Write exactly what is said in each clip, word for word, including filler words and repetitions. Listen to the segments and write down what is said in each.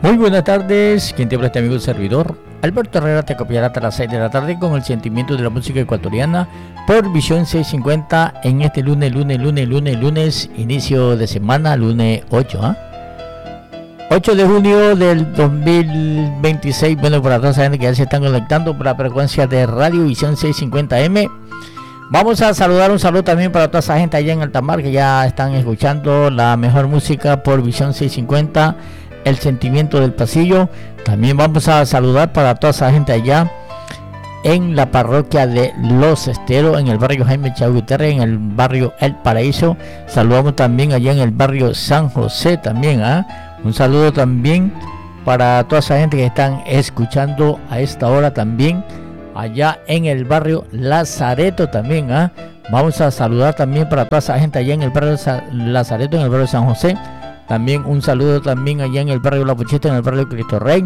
Muy buenas tardes, quien te habla este amigo y servidor Alberto Herrera te acompañará hasta las seis de la tarde con el sentimiento de la música ecuatoriana por Visión seiscientos cincuenta en este lunes, lunes, lunes, lunes, lunes, inicio de semana, lunes ocho, ¿ah? ¿eh? ocho de junio del dos mil veintiséis, bueno, para toda esa gente que ya se están conectando por la frecuencia de Radio Visión seiscientos cincuenta eme. Vamos a saludar, un saludo también para toda esa gente allá en Altamar que ya están escuchando la mejor música por Visión seiscientos cincuenta, el sentimiento del pasillo. También vamos a saludar para toda esa gente allá en la parroquia de Los Esteros, en el barrio Jaime Chávez Gutiérrez, en el barrio El Paraíso. Saludamos también allá en el barrio San José también, ¿ah? ¿eh? Un saludo también para toda esa gente que están escuchando a esta hora también allá en el barrio Lazareto también, ¿ah? ¿eh? Vamos a saludar también para toda esa gente allá en el barrio Lazareto, en el barrio San José. También un saludo también allá en el barrio La Pucheta, en el barrio Cristo Rey.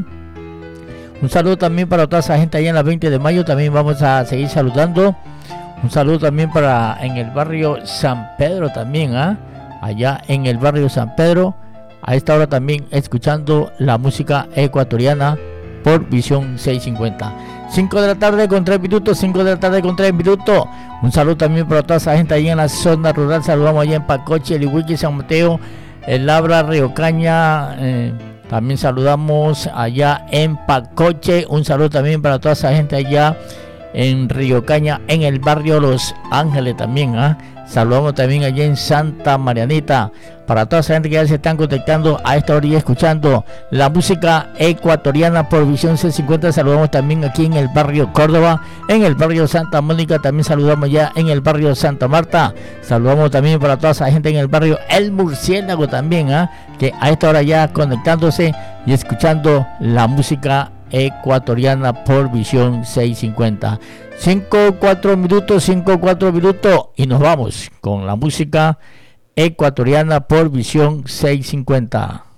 Un saludo también para toda esa gente allá en la veinte de mayo. También vamos a seguir saludando. Un saludo también para en el barrio San Pedro también, ¿ah? ¿eh? Allá en el barrio San Pedro. A esta hora también escuchando la música ecuatoriana por Visión seiscientos cincuenta. cinco de la tarde con tres minutos, cinco de la tarde con tres minutos. Un saludo también para toda esa gente allá en la zona rural. Saludamos allá en Pacoche, El Iguique, San Mateo, El Labra, Río Caña. Eh, también saludamos allá en Pacoche. Un saludo también para toda esa gente allá en Río Caña, en el barrio Los Ángeles también, ¿ah? ¿eh? Saludamos también allá en Santa Marianita. Para toda esa gente que ya se están conectando a esta hora y escuchando la música ecuatoriana por Visión seiscientos cincuenta. Saludamos también aquí en el barrio Córdoba, en el barrio Santa Mónica. También saludamos ya en el barrio Santa Marta. Saludamos también para toda esa gente en el barrio El Murciélago también, ¿eh? que a esta hora ya conectándose y escuchando la música ecuatoriana por Visión seiscientos cincuenta. cinco, cuatro minutos, cinco, cuatro minutos y nos vamos con la música ecuatoriana por Visión seiscientos cincuenta.